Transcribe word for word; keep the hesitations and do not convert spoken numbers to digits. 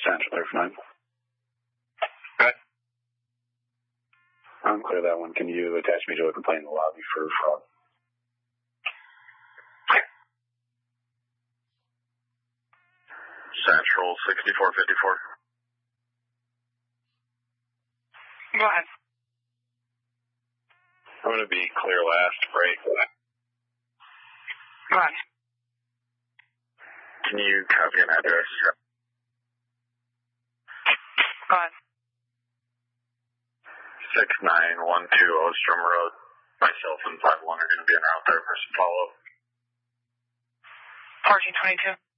Central there for nine. Good. I'm clear that one. Can you attach me to a complaint in the lobby for fraud? Central sixty-four fifty-four. Go ahead. I'm going to be clear last break. Go ahead. Can you copy an address? Go ahead. six nine one two Ostrom Road. Myself and five one are going to be en route there for some follow-up. fourteen twenty-two.